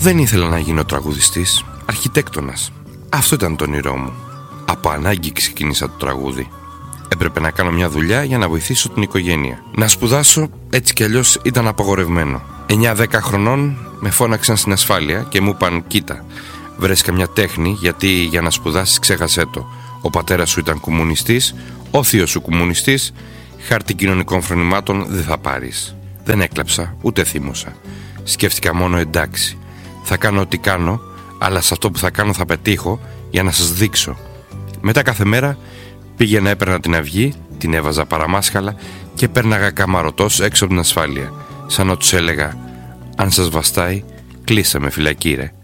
Δεν ήθελα να γίνω τραγουδιστής, αρχιτέκτονας. Αυτό ήταν το όνειρό μου. Από ανάγκη ξεκίνησα το τραγούδι. Έπρεπε να κάνω μια δουλειά για να βοηθήσω την οικογένεια. Να σπουδάσω έτσι κι αλλιώς ήταν απαγορευμένο. 9-10 χρονών με φώναξαν στην ασφάλεια και μου είπαν: κοίτα, βρες καμιά τέχνη, γιατί για να σπουδάσεις ξέχασέ το. Ο πατέρας σου ήταν κομμουνιστής, ο θείος σου κομμουνιστής, χάρτη κοινωνικών φρονημάτων δεν θα πάρεις. Δεν έκλαψα, ούτε θύμωσα. Σκέφτηκα μόνο: εντάξει, θα κάνω ό,τι κάνω, αλλά σε αυτό που θα κάνω θα πετύχω για να σας δείξω. Μετά κάθε μέρα πήγαινα, έπαιρνα την αυγή, την έβαζα παραμάσχαλα και πέρναγα καμαρωτός έξω από την ασφάλεια, σαν να τους έλεγα: αν σας βαστάει, κλείστε με φυλακή ρε.